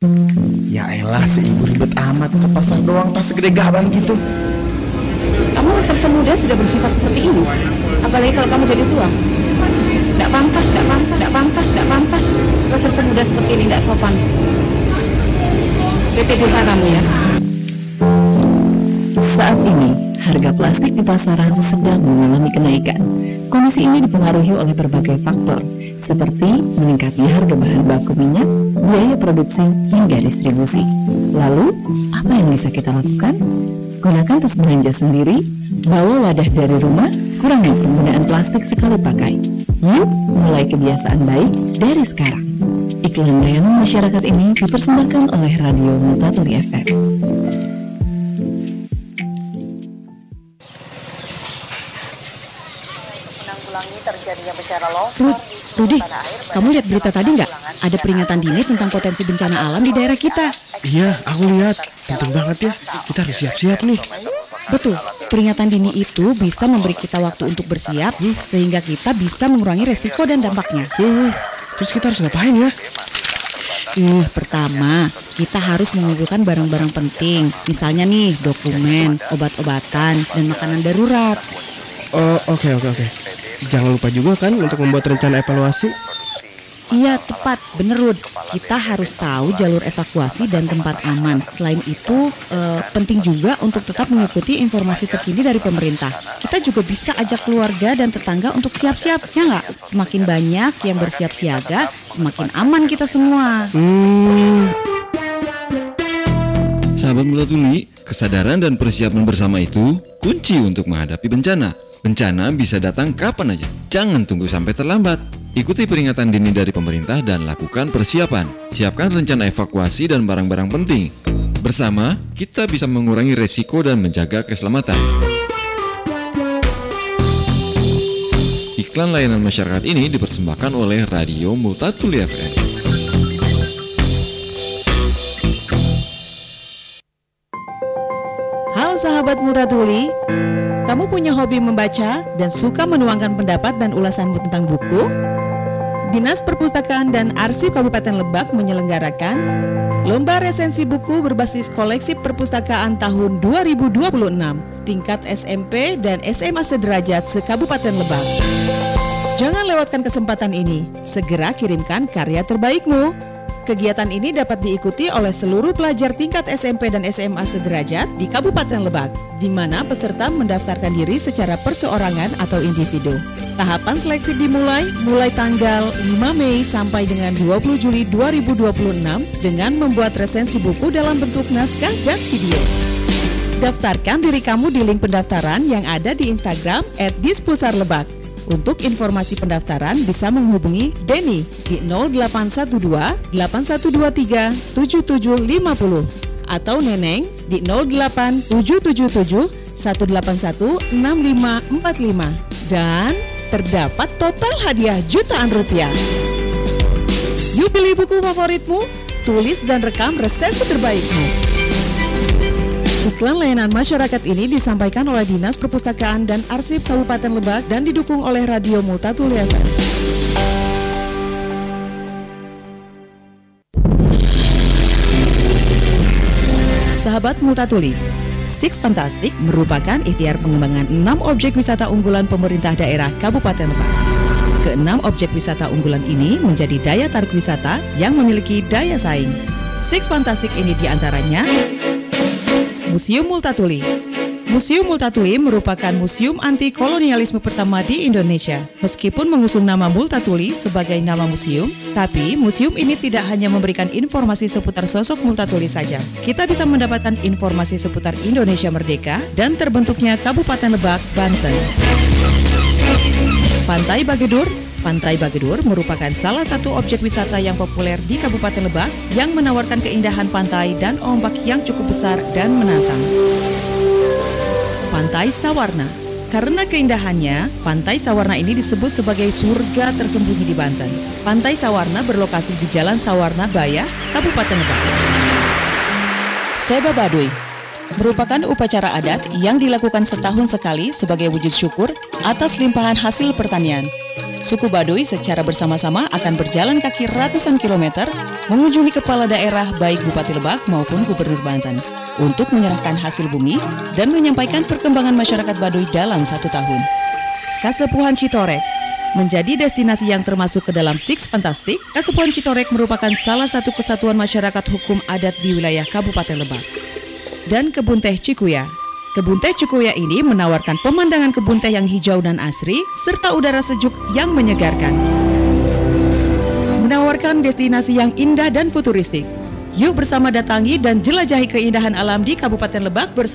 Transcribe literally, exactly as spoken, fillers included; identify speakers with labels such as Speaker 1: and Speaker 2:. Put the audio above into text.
Speaker 1: Ya elah, seibu ribet amat, ke pasar doang tas segede gaban gitu.
Speaker 2: Kamu masa muda sudah bersifat seperti ini. Apalagi kalau kamu jadi tua. Tidak pantas, tidak pantas, tidak pantas, tidak pantas. Masa muda seperti ini tidak sopan. P T G kamu ya.
Speaker 3: Saat ini, harga plastik di pasaran sedang mengalami kenaikan. Kondisi ini dipengaruhi oleh berbagai faktor, seperti meningkatnya harga bahan baku minyak, biaya produksi, hingga distribusi. Lalu, apa yang bisa kita lakukan? Gunakan tas belanja sendiri, bawa wadah dari rumah, kurangi penggunaan plastik sekali pakai. Yuk, mulai kebiasaan baik dari sekarang. Iklan layanan masyarakat ini dipersembahkan oleh Radio Multatuli F M.
Speaker 4: Ruth, Rudi, kamu lihat berita tadi nggak? Ada peringatan dini tentang potensi bencana alam di daerah kita.
Speaker 1: Iya, aku lihat. Penting banget ya. Kita harus siap-siap nih.
Speaker 4: Betul, peringatan dini itu bisa memberi kita waktu untuk bersiap, hmm? sehingga kita bisa mengurangi resiko dan dampaknya.
Speaker 1: Hmm. Terus kita harus ngapain ya?
Speaker 4: Uh, pertama, kita harus mengumpulkan barang-barang penting. Misalnya nih, dokumen, obat-obatan, dan makanan darurat.
Speaker 1: Oh, oke, okay, oke, okay, oke. Okay. Jangan lupa juga kan untuk membuat rencana evaluasi.
Speaker 4: Iya, tepat, bener Rud. Kita harus tahu jalur evakuasi dan tempat aman. Selain itu, eh, penting juga untuk tetap mengikuti informasi terkini dari pemerintah. Kita juga bisa ajak keluarga dan tetangga untuk siap-siap, ya nggak? Semakin banyak yang bersiap siaga, semakin aman kita semua.
Speaker 1: Hmm.
Speaker 5: Sahabat Multatuli, kesadaran dan persiapan bersama itu kunci untuk menghadapi bencana. Bencana bisa datang kapan aja, jangan tunggu sampai terlambat. Ikuti peringatan dini dari pemerintah dan lakukan persiapan. Siapkan rencana evakuasi dan barang-barang penting. Bersama, kita bisa mengurangi resiko dan menjaga keselamatan. Iklan layanan masyarakat ini dipersembahkan oleh Radio Multatuli F M.
Speaker 4: Halo sahabat Multatuli, kamu punya hobi membaca dan suka menuangkan pendapat dan ulasanmu tentang buku? Dinas Perpustakaan dan Arsip Kabupaten Lebak menyelenggarakan Lomba Resensi Buku berbasis koleksi perpustakaan tahun dua ribu dua puluh enam, tingkat S M P dan S M A sederajat se-Kabupaten Lebak. Jangan lewatkan kesempatan ini, segera kirimkan karya terbaikmu. Kegiatan ini dapat diikuti oleh seluruh pelajar tingkat S M P dan S M A sederajat di Kabupaten Lebak, di mana peserta mendaftarkan diri secara perseorangan atau individu. Tahapan seleksi dimulai mulai tanggal lima Mei sampai dengan dua puluh Juli dua ribu dua puluh enam dengan membuat resensi buku dalam bentuk naskah dan video. Daftarkan diri kamu di link pendaftaran yang ada di Instagram et dispusarlebak. Untuk informasi pendaftaran bisa menghubungi Denny di nol delapan satu dua delapan satu dua tiga tujuh tujuh lima nol atau Neneng di nol delapan tujuh tujuh tujuh satu delapan satu enam lima empat lima dan terdapat total hadiah jutaan rupiah. Yuk pilih buku favoritmu, tulis dan rekam resensi terbaikmu. Iklan layanan masyarakat ini disampaikan oleh Dinas Perpustakaan dan Arsip Kabupaten Lebak dan didukung oleh Radio Multatuli F M. Sahabat Multatuli, Six Fantastic merupakan ikhtiar pengembangan enam objek wisata unggulan pemerintah daerah Kabupaten Lebak. Keenam objek wisata unggulan ini menjadi daya tarik wisata yang memiliki daya saing. Six Fantastic ini diantaranya Museum Multatuli. Museum Multatuli merupakan museum anti kolonialisme pertama di Indonesia. Meskipun mengusung nama Multatuli sebagai nama museum, tapi museum ini tidak hanya memberikan informasi seputar sosok Multatuli saja. Kita bisa mendapatkan informasi seputar Indonesia merdeka dan terbentuknya Kabupaten Lebak, Banten. Pantai Bagedur. Pantai Bagedur merupakan salah satu objek wisata yang populer di Kabupaten Lebak yang menawarkan keindahan pantai dan ombak yang cukup besar dan menantang. Pantai Sawarna. Karena keindahannya, Pantai Sawarna ini disebut sebagai surga tersembunyi di Banten. Pantai Sawarna berlokasi di Jalan Sawarna Bayah, Kabupaten Lebak. Seba Baduy merupakan upacara adat yang dilakukan setahun sekali sebagai wujud syukur atas limpahan hasil pertanian. Suku Baduy secara bersama-sama akan berjalan kaki ratusan kilometer mengunjungi kepala daerah baik Bupati Lebak maupun Gubernur Banten untuk menyerahkan hasil bumi dan menyampaikan perkembangan masyarakat Baduy dalam satu tahun. Kasepuhan Citorek menjadi destinasi yang termasuk ke dalam Six Fantastic. Kasepuhan Citorek merupakan salah satu kesatuan masyarakat hukum adat di wilayah Kabupaten Lebak. Dan Kebun Teh Cikuya. Kebun Teh Cikuya ini menawarkan pemandangan kebun teh yang hijau dan asri, serta udara sejuk yang menyegarkan. Menawarkan destinasi yang indah dan futuristik. Yuk bersama datangi dan jelajahi keindahan alam di Kabupaten Lebak bersama